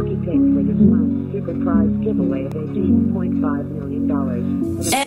lucky pick for this month's super prize giveaway of $18.5 million.